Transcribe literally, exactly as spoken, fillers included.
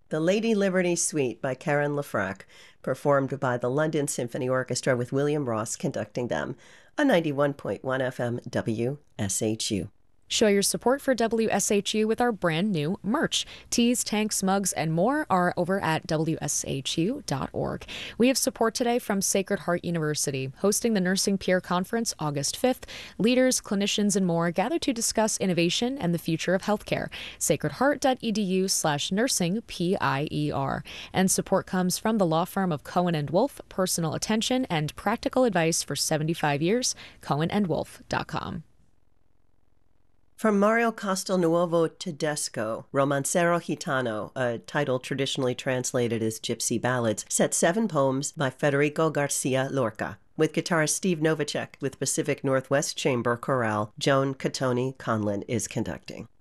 The Lady Liberty Suite by Karen LaFrac, performed by the London Symphony Orchestra with William Ross conducting them, on ninety-one point one F M W S H U. Show your support for W S H U with our brand new merch. Tees, tanks, mugs, and more are over at W S H U dot org. We have support today from Sacred Heart University, hosting the Nursing Peer Conference August fifth. Leaders, clinicians, and more gather to discuss innovation and the future of healthcare. sacredheart.edu slash nursing P I E R. And support comes from the law firm of Cohen and Wolf, personal attention and practical advice for seventy-five years, cohen and wolf dot com. From Mario Castelnuovo Tedesco, Romancero Gitano, a title traditionally translated as Gypsy Ballads, set seven poems by Federico Garcia Lorca, with guitarist Steve Novacek with Pacific Northwest Chamber Chorale. Joan Catoni Conlon is conducting.